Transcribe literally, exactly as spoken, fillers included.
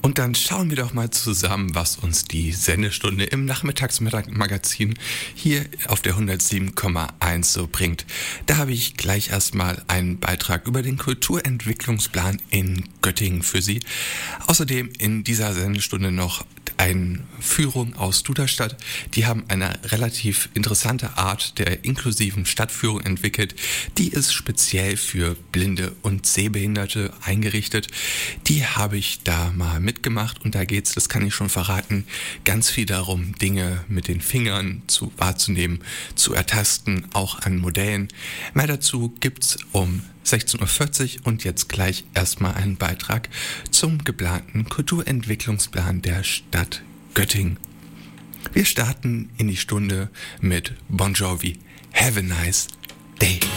Und dann schauen wir doch mal zusammen, was uns die Sendestunde im Nachmittagsmagazin hier auf der hundertsieben Komma eins so bringt. Da habe ich gleich erstmal einen Beitrag über den Kulturentwicklungsplan in Göttingen für Sie. Außerdem in dieser Sendestunde noch eine Führung aus Duderstadt. Die haben eine relativ interessante Art der inklusiven Stadtführung entwickelt. Die ist speziell für Blinde und Sehbehinderte eingerichtet. Die habe ich da mal mitgemacht und da geht's, das kann ich schon verraten, ganz viel darum, Dinge mit den Fingern zu wahrzunehmen, zu ertasten, auch an Modellen. Mehr dazu gibt's um sechzehn Uhr vierzig und jetzt gleich erstmal einen Beitrag zum geplanten Kulturentwicklungsplan der Stadt Göttingen. Wir starten in die Stunde mit Bon Jovi. Have a nice day.